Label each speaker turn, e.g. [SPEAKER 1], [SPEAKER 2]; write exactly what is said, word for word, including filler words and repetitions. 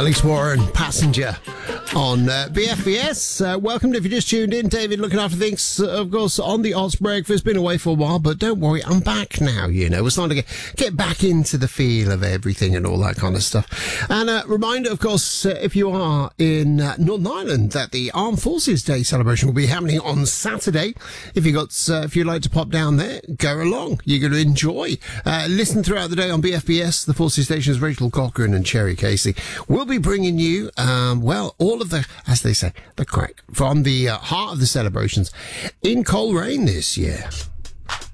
[SPEAKER 1] Alex Warren, Passenger on uh, B F B S. Uh, welcome if you just tuned in. David looking after things, uh, of course, on the Odds Breakfast. Been away for a while, but don't worry, I'm back now, you know. We're starting to get, get back into the feel of everything and all that kind of stuff. And a uh, reminder, of course, uh, if you are in uh, Northern Ireland, that the Armed Forces Day celebration will be happening on Saturday. If you got, uh, if you'd like to pop down there, go along. You're going to enjoy. Uh, listen throughout the day on B F B S. The Forces Stations, Rachel Cochran and Cherry Casey. We'll be bringing you, um, well, all of the, as they say, the crack from the uh, heart of the celebrations in Coleraine this year.